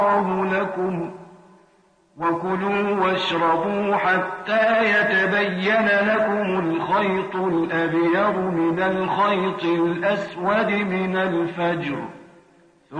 لكم وكلوا واشربوا حتى يتبين لكم الخيط الأبيض من الخيط الأسود من الفجر